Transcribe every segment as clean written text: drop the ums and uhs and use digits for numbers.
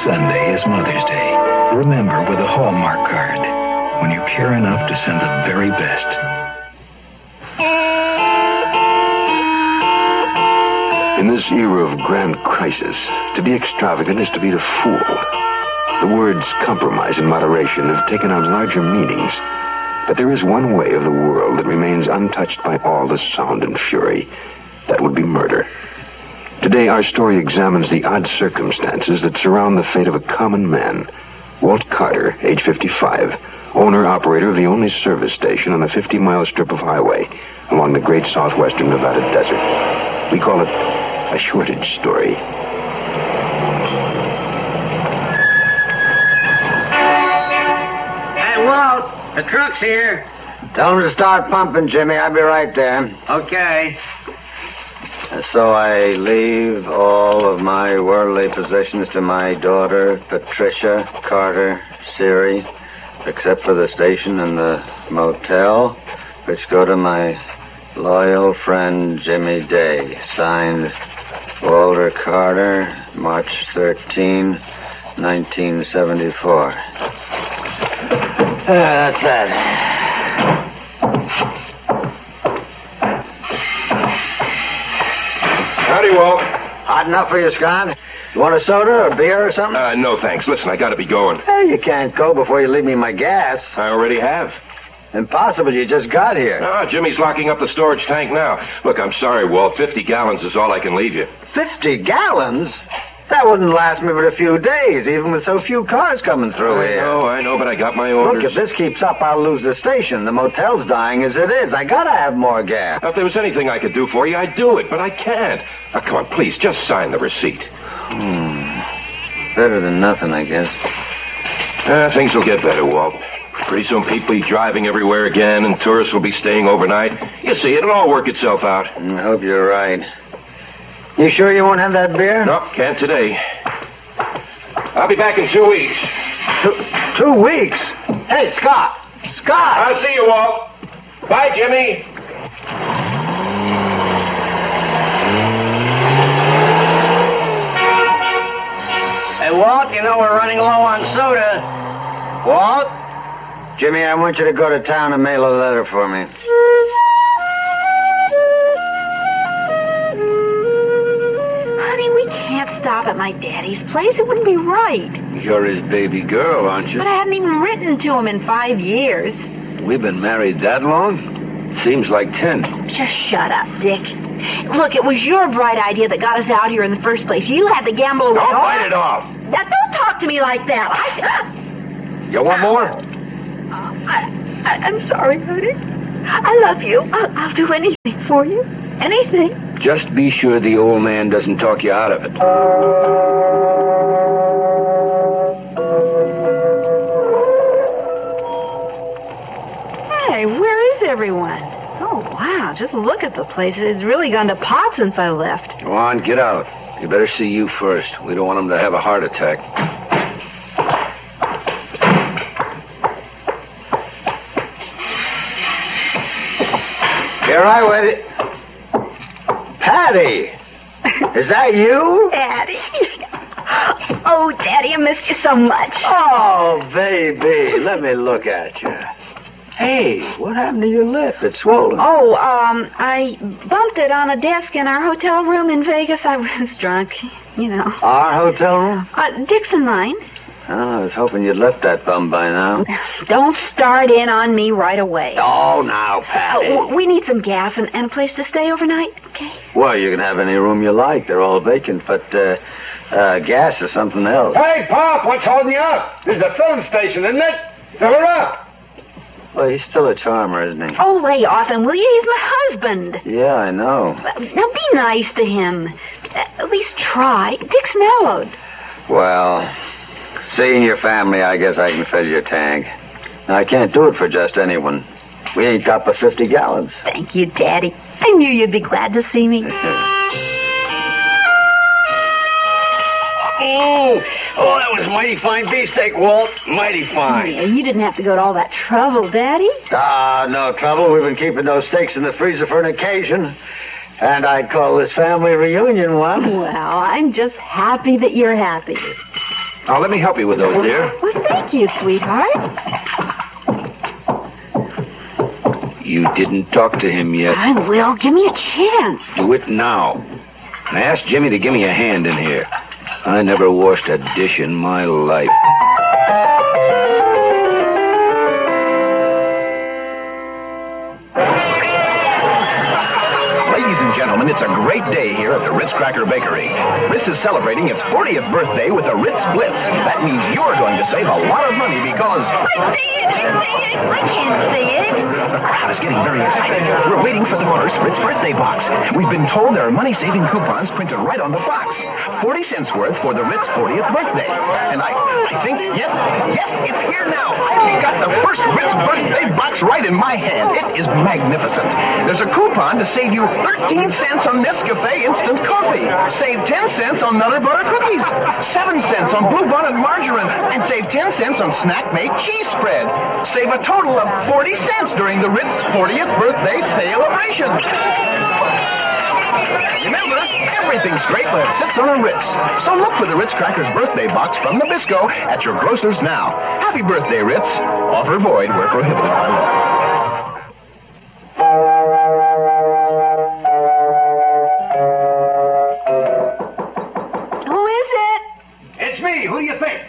Sunday is Mother's Day. Remember with a Hallmark card, when you care enough to send the very best. In this era of grand crisis, to be extravagant is to be the fool. The words compromise and moderation have taken on larger meanings. But there is one way of the world that remains untouched by all the sound and fury. That would be murder. Today, our story examines the odd circumstances that surround the fate of a common man, Walt Carter, age 55, owner-operator of the only service station on a 50-mile strip of highway along the great southwestern Nevada desert. We call it a shortage story. Hey, Walt, the truck's here. Tell him to start pumping, Jimmy. I'll be right there. Okay. So I leave all of my worldly possessions to my daughter, Patricia Carter Siri, except for the station and the motel, which go to my loyal friend Jimmy Day. Signed, Walter Carter, March 13, 1974. That's that. Howdy, Walt. Hot enough for you, Scott? You want a soda or beer or something? No, thanks. Listen, I gotta be going. Hey, you can't go before you leave me my gas. I already have. Impossible. You just got here. Jimmy's locking up the storage tank now. Look, I'm sorry, Walt. 50 gallons is all I can leave you. 50 gallons? That wouldn't last me but a few days, even with so few cars coming through here. I know, but I got my orders. Look, if this keeps up, I'll lose the station. The motel's dying as it is. I gotta have more gas. Now, if there was anything I could do for you, I'd do it, but I can't. Now, come on, please, just sign the receipt. Better than nothing, I guess. Things will get better, Walt. Pretty soon people will be driving everywhere again, and tourists will be staying overnight. You see, it'll all work itself out. I hope you're right. You sure you won't have that beer? No, can't today. I'll be back in 2 weeks. 2 weeks? Hey, Scott! Scott! I'll see you, Walt. Bye, Jimmy. Hey, Walt, you know we're running low on soda. Walt? Jimmy, I want you to go to town and mail a letter for me. Honey, we can't stop at my daddy's place. It wouldn't be right. You're his baby girl, aren't you? But I haven't even written to him in 5 years. We've been married that long? Seems like 10. Just shut up, Dick. Look, it was your bright idea that got us out here in the first place. You had the gamble away. Don't bite it off. Now, don't talk to me like that. You want more? I'm sorry, honey. I love you. I'll do anything for you. Anything. Just be sure the old man doesn't talk you out of it. Hey, where is everyone? Oh, wow, just look at the place. It's really gone to pot since I left. Go on, get out. You better see you first. We don't want him to have a heart attack. Here, I wait. Patty! Is that you? Daddy. Oh, Daddy, I missed you so much. Oh, baby. Let me look at you. Hey, what happened to your lip? It's swollen. Oh, I bumped it on a desk in our hotel room in Vegas. I was drunk, you know. Our hotel room? Dick's and mine. Oh, I was hoping you'd left that bum by now. Don't start in on me right away. Oh, now, Patty. We need some gas and a place to stay overnight, okay? Well, you can have any room you like. They're all vacant, but gas is something else. Hey, Pop, what's holding you up? This is a film station, isn't it? Fill her up. Well, he's still a charmer, isn't he? Oh, lay off him, will you? He's my husband. Yeah, I know. Now, be nice to him. At least try. Dick's mellowed. Well, seeing your family, I guess I can fill your tank. Now, I can't do it for just anyone. We ain't got but 50 gallons. Thank you, Daddy. I knew you'd be glad to see me. Oh, that was mighty fine beefsteak, Walt. Mighty fine. Yeah, you didn't have to go to all that trouble, Daddy. No trouble. We've been keeping those steaks in the freezer for an occasion. And I'd call this family reunion one. Well, I'm just happy that you're happy. Now, let me help you with those, dear. Well, thank you, sweetheart. You didn't talk to him yet. I will. Give me a chance. Do it now. And I asked Jimmy to give me a hand in here. I never washed a dish in my life. Ladies and gentlemen, it's a great day here at the Ritz Cracker Bakery. Ritz is celebrating its 40th birthday with the Ritz Blitz. That means you're going to save a lot of money because... I see it! I can't see it. The crowd is getting very excited. We're waiting for the first Ritz birthday box. We've been told there are money-saving coupons printed right on the box. 40 cents worth for the Ritz 40th birthday. And I think, yes, it's here now. I've got the first Ritz birthday box right in my hand. It is magnificent. There's a coupon to save you 13 cents on Nescafe instant coffee. Save 10 cents on Nutter Butter cookies. 7 cents on Blue Bonnet margarine. And save 10 cents on Snack Made cheese spread. Save a total of 40 cents during the Ritz 40th birthday celebration. Remember, everything's great when it sits on a Ritz. So look for the Ritz Crackers birthday box from Nabisco at your grocer's now. Happy birthday, Ritz. Offer void where prohibited by law. Who is it? It's me. Who do you think?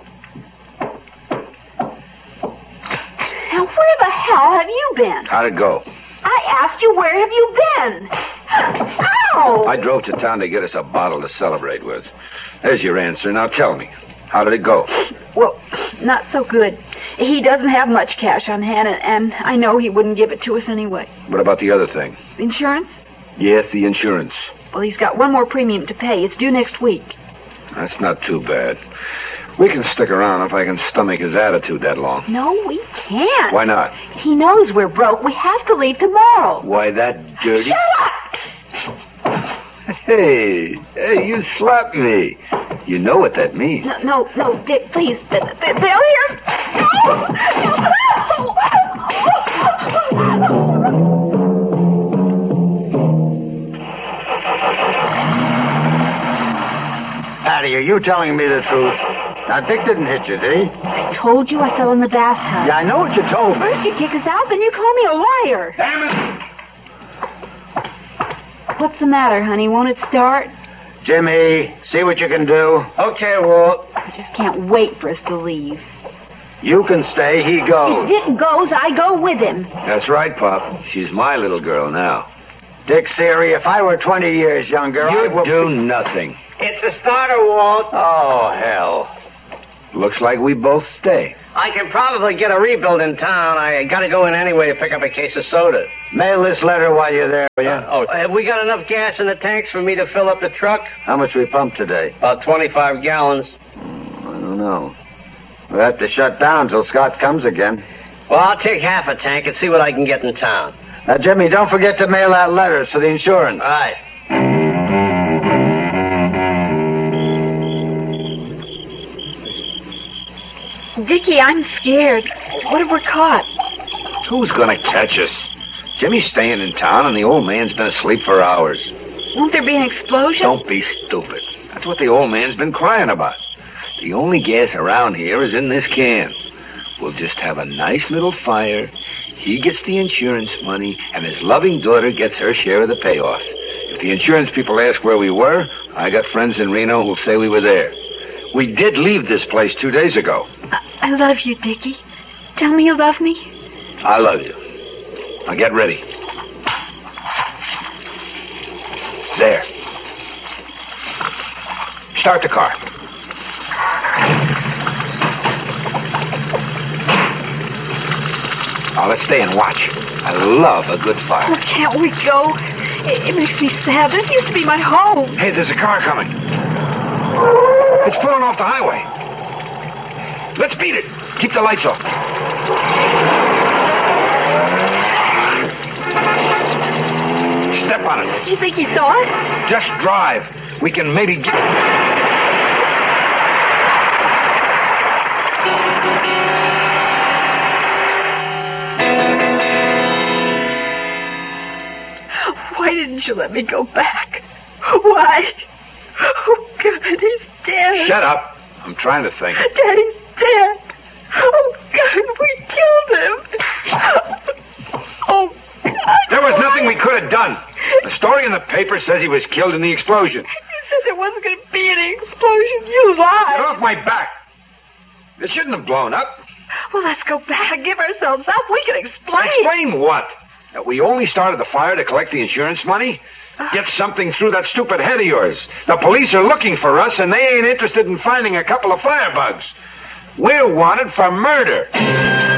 Now, where the hell have you been? How'd it go? I asked you, where have you been? Ow! I drove to town to get us a bottle to celebrate with. There's your answer. Now tell me, how did it go? Well, not so good. He doesn't have much cash on hand, and I know he wouldn't give it to us anyway. What about the other thing? Insurance? Yes, the insurance. Well, he's got one more premium to pay. It's due next week. That's not too bad. We can stick around if I can stomach his attitude that long. No, we can't. Why not? He knows we're broke. We have to leave tomorrow. Why, that dirty... Shut up! Hey, you slapped me. You know what that means. No, Dick, please. They'll hear. Patty, are you telling me the truth? Now, Dick didn't hit you, did he? I told you I fell in the bathtub. Yeah, I know what you told me. First you kick us out, then you call me a liar. Damn it! What's the matter, honey? Won't it start? Jimmy, see what you can do. Okay, Walt. I just can't wait for us to leave. You can stay, he goes. If Dick goes, I go with him. That's right, Pop. She's my little girl now. Dick Siri, if I were 20 years younger, I would... do nothing. It's a starter, Walt. Oh, hell. Looks like we both stay. I can probably get a rebuild in town. I gotta go in anyway to pick up a case of soda. Mail this letter while you're there, will you? Have we got enough gas in the tanks for me to fill up the truck? How much we pumped today? About 25 gallons. I don't know. We'll have to shut down till Scott comes again. Well, I'll take half a tank and see what I can get in town. Now, Jimmy, don't forget to mail that letter for the insurance. All right. Dickie, I'm scared. What if we're caught? Who's gonna catch us? Jimmy's staying in town, and the old man's been asleep for hours. Won't there be an explosion? Don't be stupid. That's what the old man's been crying about. The only gas around here is in this can. We'll just have a nice little fire. He gets the insurance money, and his loving daughter gets her share of the payoff. If the insurance people ask where we were, I got friends in Reno who'll say we were there. We did leave this place 2 days ago. I love you, Dickie. Tell me you love me. I love you. Now get ready. There. Start the car. Now let's stay and watch. I love a good fire. Oh, can't we go? It makes me sad. This used to be my home. Hey, there's a car coming. It's pulling off the highway. Let's beat it. Keep the lights off. Step on it. You think he saw us? Just drive. We can maybe get... Why didn't you let me go back? Why? Oh, God, he's dead. Shut up. I'm trying to think. Daddy's dead. Oh, God, we killed him. Oh, God. There was nothing we could have done. The story in the paper says he was killed in the explosion. You said there wasn't going to be any explosion. You lied. Get off my back. It shouldn't have blown up. Well, let's go back. Give ourselves up. We can explain. Explain what? That we only started the fire to collect the insurance money? Get something through that stupid head of yours. The police are looking for us, and they ain't interested in finding a couple of firebugs. We're wanted for murder.